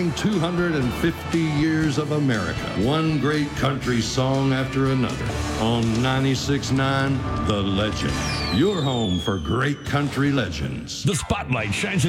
celebrating 250 years of America. One great country song after another. On 96.9, The Legend. Your home for great country legends. The spotlight shines